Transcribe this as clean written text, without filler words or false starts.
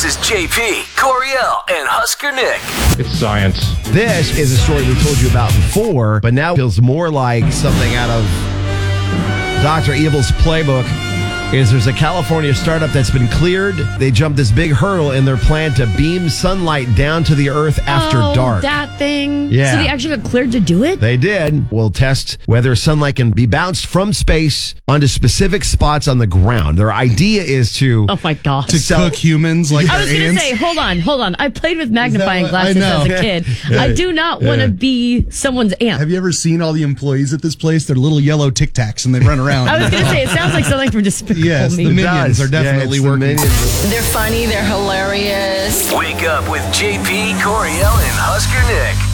is JP, Coriel, and Husker Nick. It's science. This is a story we told you about before, but now feels more like something out of Dr. Evil's playbook. There's a California startup that's been cleared. They jumped this big hurdle in their plan to beam sunlight down to the earth after dark. That thing? Yeah. So they actually got cleared to do it? They did. We'll test whether sunlight can be bounced from space onto specific spots on the ground. Their idea is to... Oh my gosh. To cook humans like I was going to ants. say, hold on. I played with magnifying glasses as a kid. I do not want to be someone's aunt. Have you ever seen all the employees at this place? They're little yellow Tic Tacs and they run around. I was going to say, it sounds like something from Despicable Yes, Me. the minions are definitely working. They're funny. They're hilarious. Wake up with JP, Coriel, and Husker Nick.